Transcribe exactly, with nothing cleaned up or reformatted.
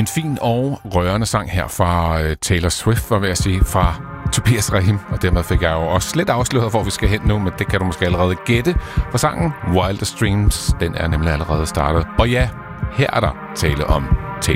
fin og rørende sang her fra uh, Taylor Swift, var ved at sige, fra Tobias Rahim, og dermed fik jeg jo også lidt afsløret, hvor vi skal hen nu, men det kan du måske allerede gætte. For sangen Wildest Dreams, den er nemlig allerede startet. Og ja, her er der tale om